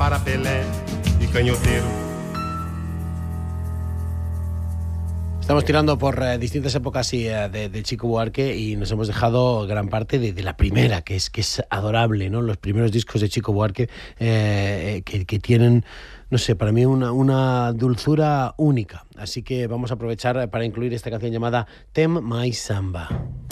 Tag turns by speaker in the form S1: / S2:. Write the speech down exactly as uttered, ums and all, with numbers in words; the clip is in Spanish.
S1: para Pelé y Cañotero.
S2: Estamos tirando por eh, distintas épocas y, eh, de, de Chico Buarque, y nos hemos dejado gran parte de, de la primera, que es que es adorable, ¿no? Los primeros discos de Chico Buarque eh, que, que tienen, no sé, para mí una, una dulzura única. Así que vamos a aprovechar para incluir esta canción llamada Tem Mais Samba.